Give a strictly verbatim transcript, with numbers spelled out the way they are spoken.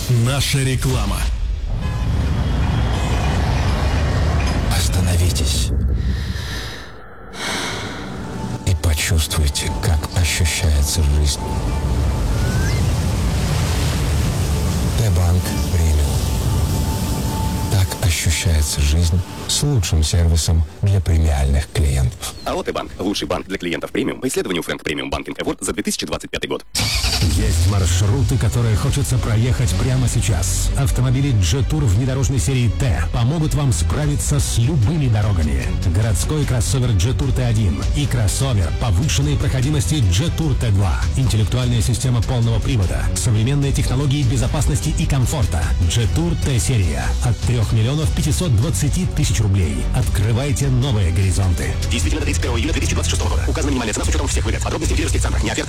Наша реклама. Остановитесь и почувствуйте, как ощущается жизнь. Т-банк премиум. Так ощущается жизнь с лучшим сервисом для премиальных клиентов. АО «Т-банк» – лучший банк для клиентов премиум по исследованию Frank Premium Banking Award за две тысячи двадцать пятый год. Есть маршруты, которые хочется проехать прямо сейчас. Автомобили Jetour внедорожной серии Т помогут вам справиться с любыми дорогами. Городской кроссовер Jetour Т один и кроссовер повышенной проходимости Jetour Т два. Интеллектуальная система полного привода, современные технологии безопасности и комфорта. Jetour Т-серия от трёх миллионов пятисот двадцати тысяч рублей. Открывайте новые горизонты. Действительно до тридцать первого июля две тысячи двадцать шестого года. Указана минимальная цена с учетом всех выгод. Подробности в дилерских центрах. Не оферта.